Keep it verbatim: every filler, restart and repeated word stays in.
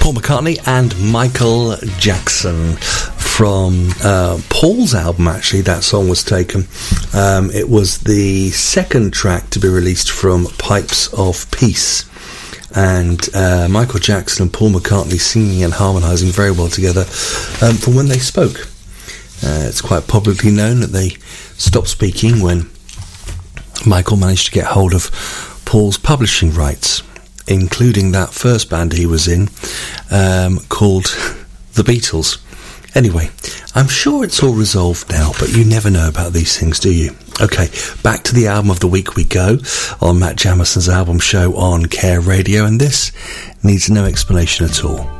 Paul McCartney and Michael Jackson from uh, Paul's album. Actually, that song was taken. Um, it was the second track to be released from Pipes of Peace. And uh, Michael Jackson and Paul McCartney singing and harmonising very well together um, from when they spoke. Uh, it's quite publicly known that they stopped speaking when Michael managed to get hold of Paul's publishing rights, including that first band he was in um, called The Beatles. Anyway, I'm sure it's all resolved now, but you never know about these things, do you? Okay, back to the album of the week we go on Matt Jamison's album show on Care Radio, and this needs no explanation at all.